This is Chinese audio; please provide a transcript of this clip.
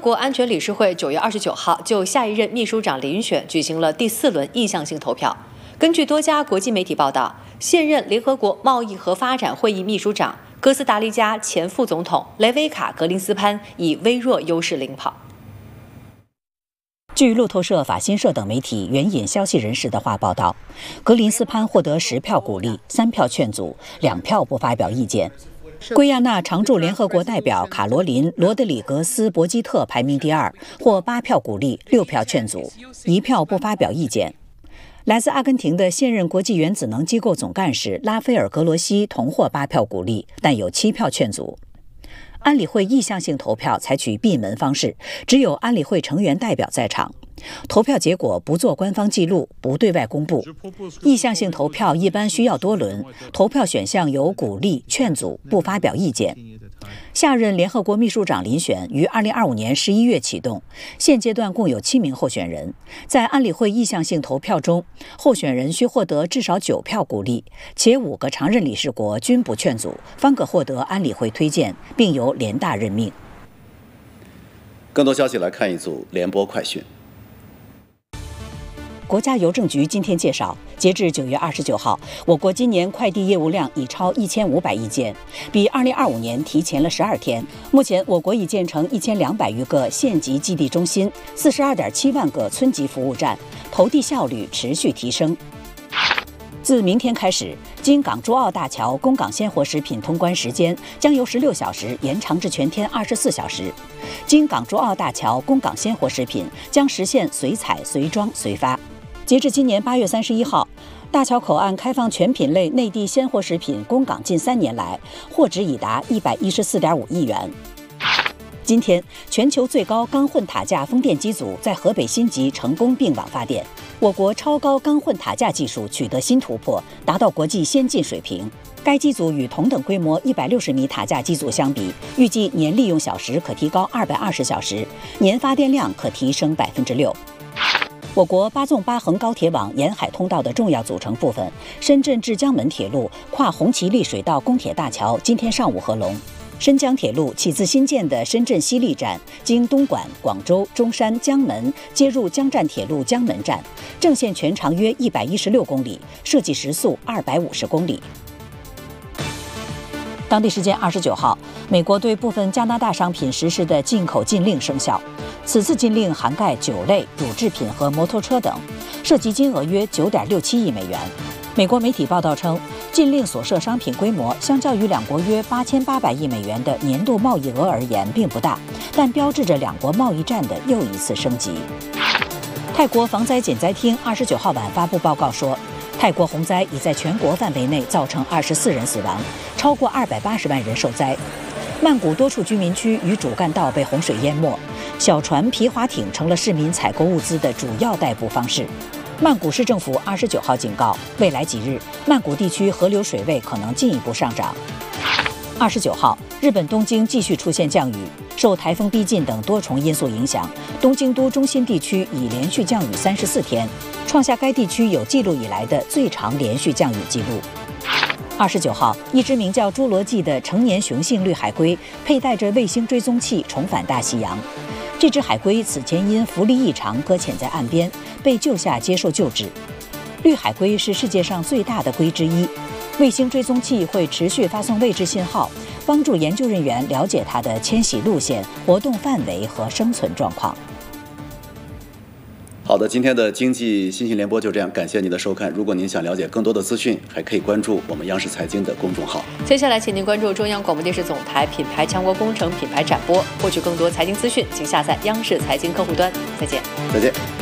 国安全理事会9月29号就下一任秘书长遴选举行了第4轮意向性投票。根据多家国际媒体报道，现任联合国贸易和发展会议秘书长哥斯达黎加前副总统雷维卡·格林斯潘以微弱优势领跑。 据路透社、法新社等媒体援引消息人士的话报道，格林斯潘获得10票鼓励、3票劝阻、2票不发表意见。圭亚那常驻联合国代表卡罗琳·罗德里格斯·博基特排名第2，获8票鼓励、6票劝阻、1票不发表意见。来自阿根廷的现任国际原子能机构总干事拉斐尔·格罗西同获8票鼓励，但有7票劝阻。安理会意向性投票采取闭门方式，只有安理会成员代表在场。投票结果不做官方记录，不对外公布。意向性投票一般需要多轮，投票选项有鼓励、劝阻、不发表意见。下任联合国秘书长遴选于2025年11月启动，现阶段共有7名候选人。在安理会意向性投票中，候选人需获得至少9票鼓励，且5个常任理事国均不劝阻，方可获得安理会推荐，并由联大任命。 更多消息来看一组联播快讯。 国家邮政局今天介绍，截至9月29号，我国今年快递业务量已超1500亿件，比2025年提前了12天。目前，我国已建成1200余个县级寄递中心，42.7万个村级服务站，投递效率持续提升。自明天开始，京港珠澳大桥供港鲜活食品通关时间将由16小时延长至全天24小时。京港珠澳大桥供港鲜活食品将实现随采、随装、随发。截至今年8月31号，大桥口岸开放全品类内地鲜活食品供港近3年来，货值已达114.5亿元。今天，全球最高钢混塔架风电机组在河北辛集成功并网发电。我国超高钢混塔架技术取得新突破，达到国际先进水平。该机组与同等规模160米塔架机组相比，预计年利用小时可提高220小时，年发电量可提升6%。我国8纵8横高铁网沿海通道的重要组成部分深圳至江门铁路跨红旗立水道公铁大桥今天上午合龙。深江铁路起自新建的深圳西丽站，经东莞、广州、中山、江门，接入江站铁路江门站，正线全长约116公里，设计时速250公里。当地时间29号，美国对部分加拿大商品实施的进口禁令生效。此次禁令涵盖酒类、乳制品和摩托车等，涉及金额约9.67亿美元。美国媒体报道称，禁令所涉商品规模相较于两国约8800亿美元的年度贸易额而言并不大，但标志着两国贸易战的又一次升级。泰国防灾减灾厅29号晚发布报告说，泰国洪灾已在全国范围内造成24人死亡，超过280万人受灾。曼谷多处居民区与主干道被洪水淹没，小船、皮划艇成了市民采购物资的主要代步方式。曼谷市政府29号警告，未来几日曼谷地区河流水位可能进一步上涨。29号，日本东京继续出现降雨，受台风逼近等多重因素影响，东京都中心地区已连续降雨34天，创下该地区有记录以来的最长连续降雨记录。29号，一只名叫侏罗纪的成年雄性绿海龟佩戴着卫星追踪器重返大西洋。这只海龟此前因浮力异常搁浅在岸边，被救下接受救治。绿海龟是世界上最大的龟之一，卫星追踪器会持续发送位置信号，帮助研究人员了解它的迁徙路线、活动范围和生存状况。 好的，今天的经济新闻联播就这样，感谢您的收看。如果您想了解更多的资讯，还可以关注我们央视财经的公众号。 接下来，请您关注中央广播电视总台品牌强国工程品牌展播，获取更多财经资讯，请下载央视财经客户端。再见。 再见。